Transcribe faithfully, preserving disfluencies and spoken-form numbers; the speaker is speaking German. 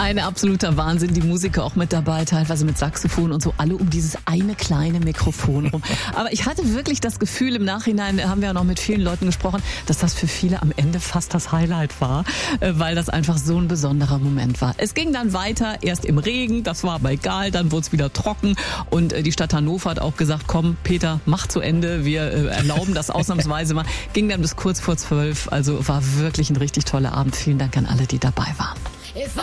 Ein absoluter Wahnsinn, die Musiker auch mit dabei, teilweise mit Saxophon und so, alle um dieses eine kleine Mikrofon rum. Aber ich hatte wirklich das Gefühl, im Nachhinein haben wir ja noch mit vielen Leuten gesprochen, dass das für viele am Ende fast das Highlight war, weil das einfach so ein besonderer Moment war. Es ging dann weiter, erst im Regen, das war aber egal, dann wurde es wieder trocken und die Stadt Hannover hat auch gesagt, komm Peter, mach zu Ende, wir erlauben das ausnahmsweise mal. Ging dann bis kurz vor zwölf, also war wirklich ein richtig toller Abend. Vielen Dank an alle, die dabei waren.